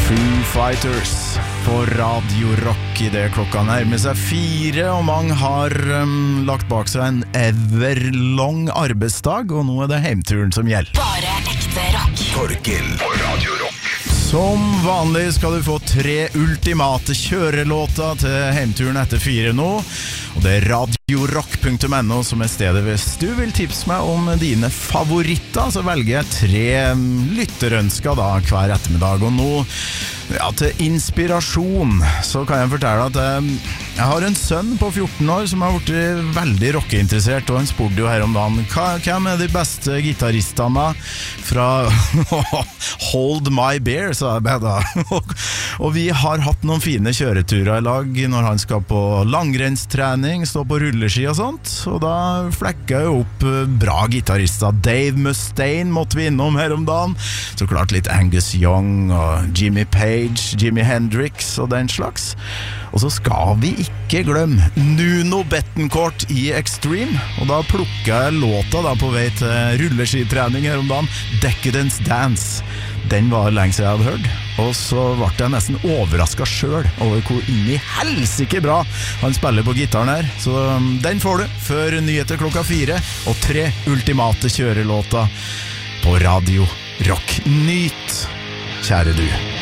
Foo Fighters på Radio Rock I det klokka nærmer seg 4, og mange har lagt bak seg en everlong arbeidsdag, og nå det heimturen som gjelder. Bare ekte rock. Torgill på Radio Rock. Som vanlig skal du få 3 ultimate kjørelåter til heimturen etter 4 nå, og det radiorock.no som stedet hvis du vil tipse meg om dine favoritter, så velger jeg 3 lytterønsker da hver ettermiddag, og nå til inspirasjon så kan jeg fortelle at jeg har en sønn på 14 år som har vært veldig rockeinteressert, og han spurte jo her om dagen hvem de beste gitarristene fra Hold My Bear, sa jeg bare da. Og vi har hatt noen fine kjøreturer I lag når han skal på langrennstrening, stå på rulleski og sånt, og da flekket jeg opp bra gitarister. Dave Mustaine måtte vi innom her om dagen, så klart litt Angus Young og Jimmy Page, Jimi Hendrix og den slags. Og så skal vi ikke glemme Nuno Bettencourt I Extreme, og da plukket jeg låta da på vei til rulleskitrening her om dagen, Decadence Dance. Den var lenge siden jeg hadde hørt, og så ble jeg nesten overrasket selv over hvor inn I helsike bra han spiller på gitaren her. Så den får du før nyheter klokka 4, og 3 ultimate kjørelåter på Radio Rock. Nyt, kjære du.